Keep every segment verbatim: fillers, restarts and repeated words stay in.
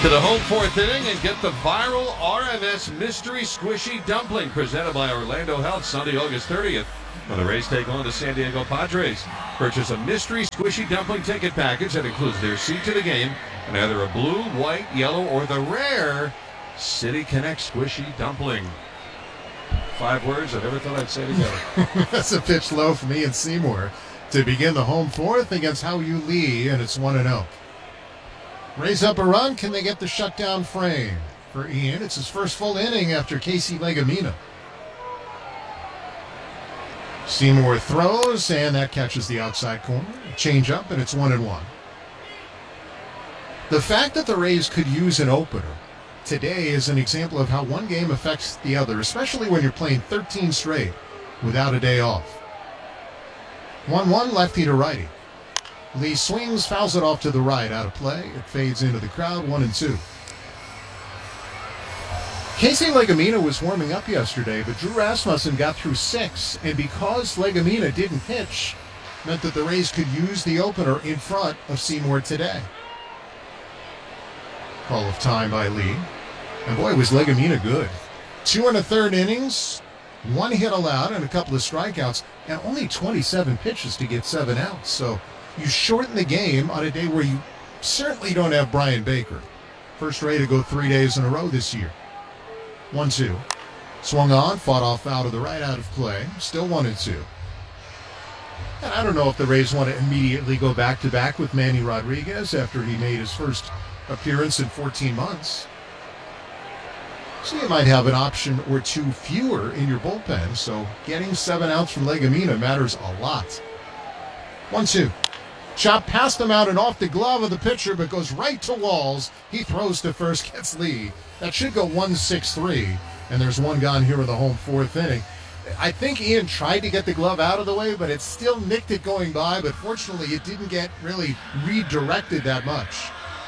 To the home fourth inning and get the viral R M S Mystery Squishy Dumpling presented by Orlando Health Sunday, August thirtieth. When the Rays take on the San Diego Padres. Purchase a Mystery Squishy Dumpling ticket package that includes their seat to the game and either a blue, white, yellow, or the rare City Connect Squishy Dumpling. Five words I never thought I'd say together. That's a pitch low from Ian Seymour to begin the home fourth against Hao-Yu Lee, and it's one and oh. Raise up a run. Can they get the shutdown frame? For Ian, it's his first full inning after Casey Legumina. Seymour throws, and that catches the outside corner. Change up, and it's one and one. The fact that the Rays could use an opener today is an example of how one game affects the other, especially when you're playing thirteen straight without a day off. one one, lefty to righty. Lee swings, fouls it off to the right, out of play. It fades into the crowd, one and two. Casey Legumina was warming up yesterday, but Drew Rasmussen got through six, and because Legumina didn't pitch, meant that the Rays could use the opener in front of Seymour today. Call of time by Lee. And boy, was Legumina good. Two and a third innings, one hit allowed and a couple of strikeouts, and only twenty-seven pitches to get seven outs. So you shorten the game on a day where you certainly don't have Brian Baker. First Ray to go three days in a row this year. one two. Swung on, fought off out of the right, out of play. Still one and two. And I don't know if the Rays want to immediately go back-to-back with Manny Rodriguez after he made his first appearance in fourteen months. So you might have an option or two fewer in your bullpen, so getting seven outs from Legumina matters a lot. one two. Chop past him out and off the glove of the pitcher, but goes right to Walls. He throws to first, gets Lee. That should go one six three, and there's one gone here in the home fourth inning. I think Ian tried to get the glove out of the way, but it still nicked it going by, but fortunately it didn't get really redirected that much.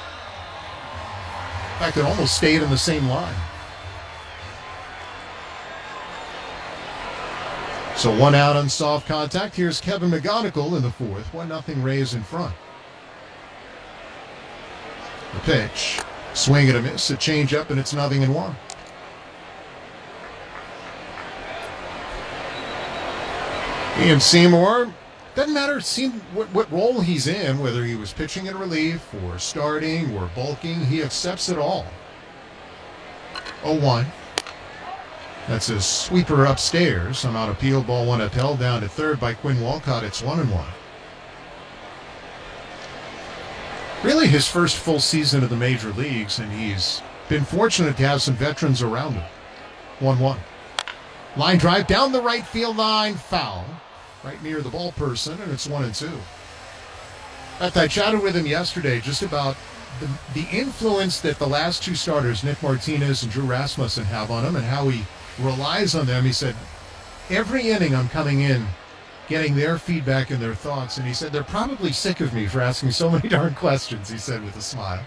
In fact, it almost stayed in the same line. So one out on soft contact. Here's Kevin McGonigal in the fourth. one nothing Rays in front. The pitch. Swing and a miss. A change up, and it's nothing and one. Ian Seymour, doesn't matter what, what role he's in, whether he was pitching in relief or starting or bulking, he accepts it all. oh one. That's a sweeper upstairs. On appeal, ball one upheld, down to third by Quinn Walcott. It's one and one. Really his first full season of the major leagues, and he's been fortunate to have some veterans around him. one one. Line drive down the right field line, foul. Right near the ball person, and it's one and two. In fact, I chatted with him yesterday just about the, the influence that the last two starters, Nick Martinez and Drew Rasmussen, have on him and how he relies on them. He said, every inning I'm coming in, getting their feedback and their thoughts, and he said, they're probably sick of me for asking so many darn questions, he said with a smile.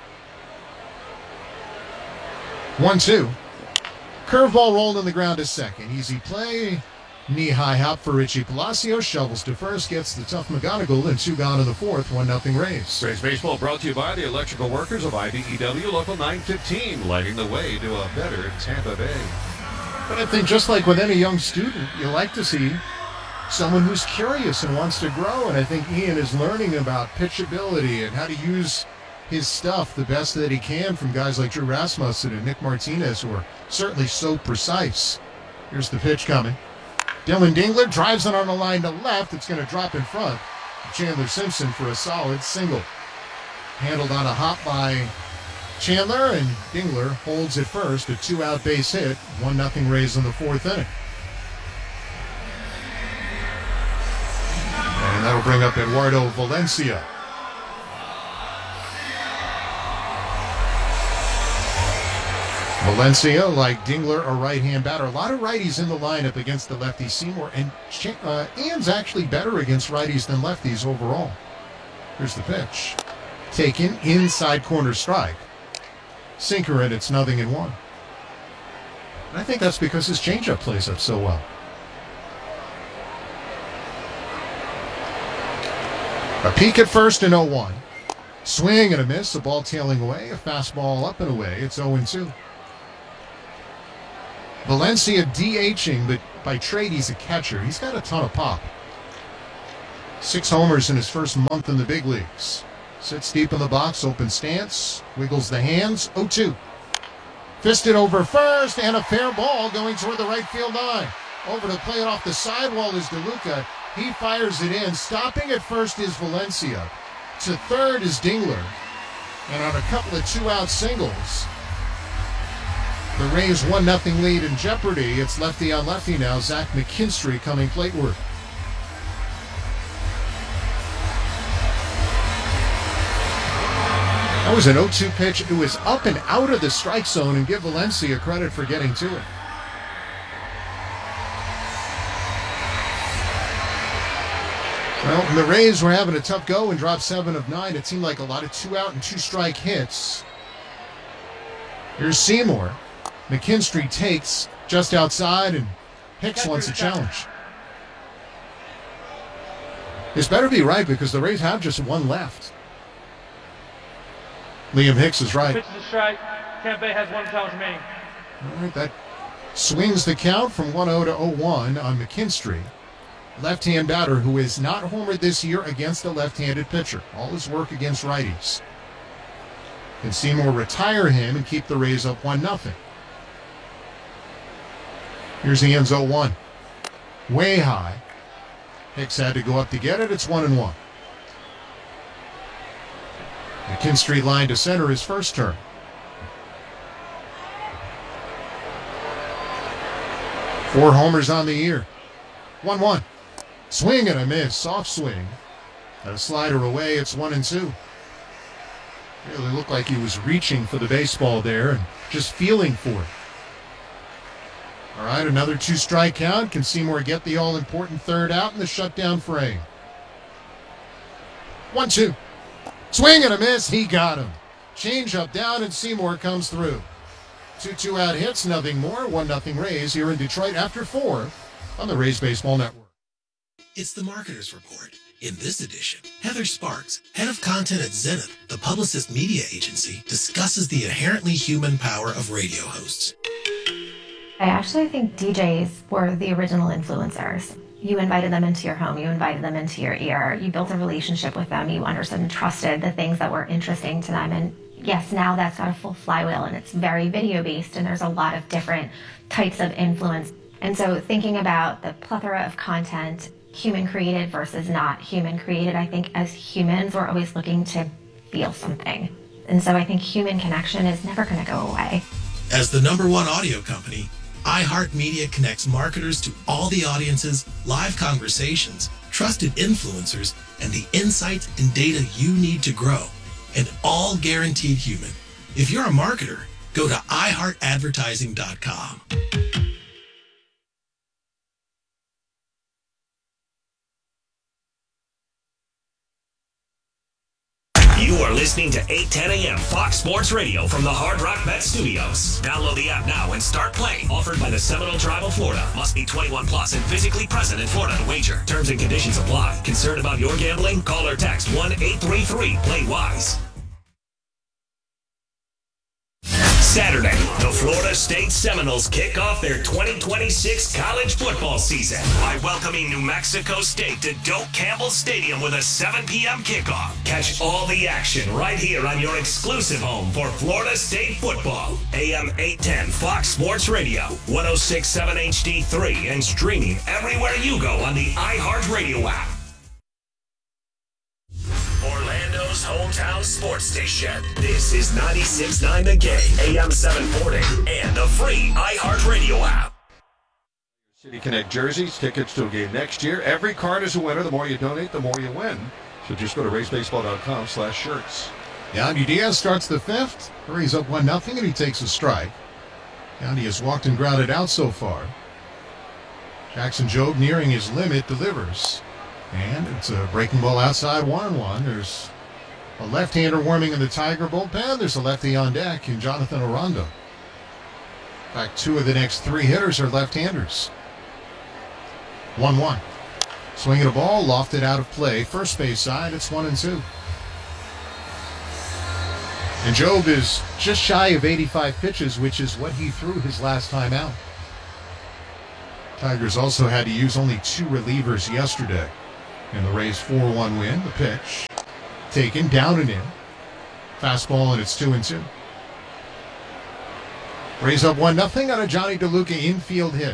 one two. Curveball rolled on the ground to second. Easy play. Knee-high hop for Richie Palacios. Shovels to first. Gets the tough McGonigal, and two gone in the fourth. one nothing Rays. Rays Baseball brought to you by the electrical workers of I B E W Local nine fifteen, lighting the way to a better Tampa Bay. But I think just like with any young student, you like to see someone who's curious and wants to grow. And I think Ian is learning about pitchability and how to use his stuff the best that he can from guys like Drew Rasmussen and Nick Martinez, who are certainly so precise. Here's the pitch coming. Dylan Dingler drives it on the line to left. It's going to drop in front. Chandler Simpson for a solid single. Handled on a hop by Chandler, and Dingler holds it first. A two-out base hit. one nothing Rays in the fourth inning. And that'll bring up Eduardo Valencia. Valencia, like Dingler, a right-hand batter. A lot of righties in the lineup against the lefty Seymour, and uh, Ian's actually better against righties than lefties overall. Here's the pitch. Taken, inside corner strike. Sinker, and it's nothing in one. And I think that's because his changeup plays up so well. A peek at first in oh one. Swing and a miss. The ball tailing away. A fastball up and away. It's oh and two. Valencia DHing, but by trade he's a catcher. He's got a ton of pop. Six homers in his first month in the big leagues. Sits deep in the box, open stance, wiggles the hands, oh two. Fisted over first, and a fair ball going toward the right field line. Over to play it off the sidewall is DeLuca. He fires it in. Stopping at first is Valencia. To third is Dingler. And on a couple of two-out singles, the Rays one nothing lead in jeopardy. It's lefty on lefty now. Zach McKinstry coming plateward. That was an oh two pitch. It was up and out of the strike zone, and give Valencia credit for getting to it. Well, the Rays were having a tough go and dropped seven of nine. It seemed like a lot of two-out and two-strike hits. Here's Seymour. McKinstry takes just outside, and Hicks wants a challenge. This better be right because the Rays have just one left. Liam Hicks is right. Pitch is a strike. Tampa Bay has one challenge remaining. All right, that swings the count from one oh to oh one on McKinstry. Left-hand batter who has not homered this year against a left-handed pitcher. All his work against righties. Can Seymour retire him and keep the Rays up one nothing? Here's the ends oh one. Way high. Hicks had to go up to get it. It's one and one. McKinstry line to center his first turn. Four homers on the year. one one. Swing and a miss. Soft swing. A slider away. It's one and two. Really looked like he was reaching for the baseball there and just feeling for it. All right, another two-strike count. Can Seymour get the all-important third out in the shutdown frame? one two. Swing and a miss. He got him. Change up down, and Seymour comes through. Two two-out hits, nothing more. one nothing Rays here in Detroit after four on the Rays Baseball Network. It's the Marketers Report. In this edition, Heather Sparks, head of content at Zenith, the Publicist media agency, discusses the inherently human power of radio hosts. I actually think D Js were the original influencers. You invited them into your home, you invited them into your ear, you built a relationship with them, you understood and trusted the things that were interesting to them. And yes, now that's got a full flywheel and it's very video based and there's a lot of different types of influence. And so thinking about the plethora of content, human created versus not human created, I think as humans, we're always looking to feel something. And so I think human connection is never going to go away. As the number one audio company, iHeartMedia connects marketers to all the audiences, live conversations, trusted influencers, and the insights and data you need to grow. And all guaranteed human. If you're a marketer, go to i heart advertising dot com. You are listening to eight ten a.m. Fox Sports Radio from the Hard Rock Bet Studios. Download the app now and start playing. Offered by the Seminole Tribe of Florida. Must be twenty-one plus and physically present in Florida to wager. Terms and conditions apply. Concerned about your gambling? Call or text one eight three three play wise. Saturday, the Florida State Seminoles kick off their twenty twenty-six college football season by welcoming New Mexico State to Doak Campbell Stadium with a seven p.m. kickoff. Catch all the action right here on your exclusive home for Florida State football. A M eight ten Fox Sports Radio, one oh six point seven H D three, and streaming everywhere you go on the iHeartRadio app. Orlando's hometown sports station. This is ninety-six point nine The Game, A M seven forty, and the free iHeartRadio app. City Connect jerseys, tickets to a game next year. Every card is a winner. The more you donate, the more you win. So just go to race baseball dot com slash shirts. Yandy Diaz starts the fifth. Rays up one nothing, and he takes a strike. Yandy has walked and grounded out so far. Jackson Jobe nearing his limit delivers. And it's a breaking ball outside, one and one. There's a left-hander warming in the Tiger bullpen. There's a lefty on deck in Jonathan Aranda. In fact, two of the next three hitters are left-handers. one one. Swinging a ball, lofted out of play. First base side, it's one and two. And Jobe is just shy of eighty-five pitches, which is what he threw his last time out. Tigers also had to use only two relievers yesterday in the Rays four one win. The pitch taken down and in. Fastball, and it's two and two. Rays up one nothing on a Johnny DeLuca infield hit.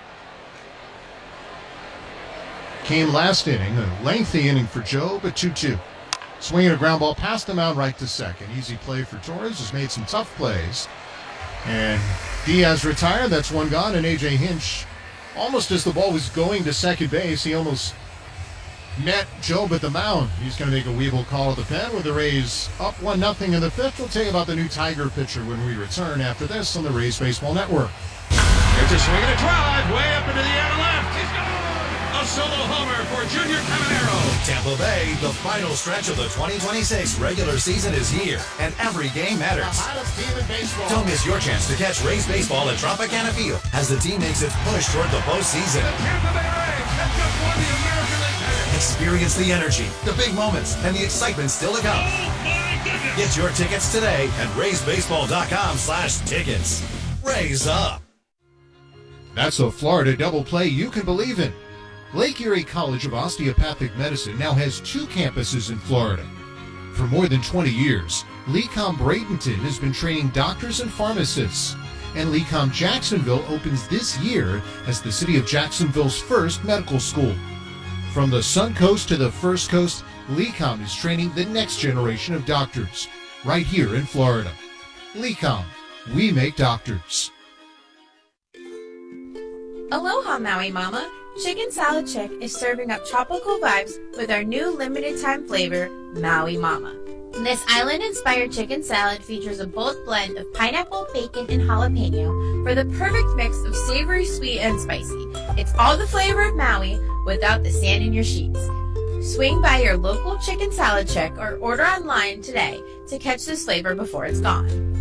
Came last inning, a lengthy inning for Jobe, a two two. Swinging a ground ball past the mound right to second. Easy play for Torres, has made some tough plays. And Diaz retired, that's one gone, and A J Hinch, almost as the ball was going to second base, he almost met Jobe at the mound. He's going to make a Weeble call at the pen with the Rays up one nothing in the fifth. We'll tell you about the new Tiger pitcher when we return after this on the Rays Baseball Network. It's a swing and a drive way up into the air to left. He's gone. A solo homer for Junior Caminero. Tampa Bay, the final stretch of the twenty twenty-six regular season is here, and every game matters. The hottest team in baseball. Don't miss your chance to catch Rays baseball at Tropicana Field as the team makes its push toward the postseason. The Tampa Bay Rays have just won the American League pennant. Experience the energy, the big moments, and the excitement still to come. Oh my goodness! Get your tickets today at rays baseball dot com slash tickets. Rays up. That's a Florida double play you can believe in. Lake Erie College of Osteopathic Medicine now has two campuses in Florida. For more than twenty years, LECOM Bradenton has been training doctors and pharmacists, and LECOM Jacksonville opens this year as the city of Jacksonville's first medical school. From the Sun Coast to the First Coast, LECOM is training the next generation of doctors, right here in Florida. LECOM, we make doctors. Aloha, Maui Mama. Chicken Salad Chick is serving up tropical vibes with our new limited-time flavor, Maui Mama. This island-inspired chicken salad features a bold blend of pineapple, bacon, and jalapeno for the perfect mix of savory, sweet, and spicy. It's all the flavor of Maui without the sand in your sheets. Swing by your local Chicken Salad Chick or order online today to catch this flavor before it's gone.